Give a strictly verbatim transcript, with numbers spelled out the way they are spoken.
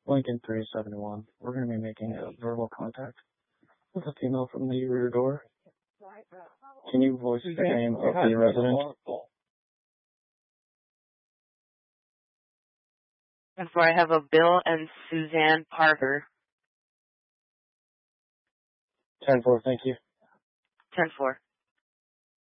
Lincoln three seventy-one. We're going to be making a verbal contact with a female from the rear door. Can you voice the name of the resident? And for I have a Bill and Suzanne Parker. ten four, thank you. ten four.